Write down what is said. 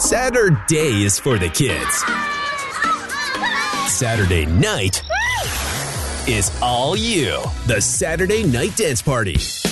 Saturday is for the kids. Saturday night is all you. The Saturday Night Dance Party.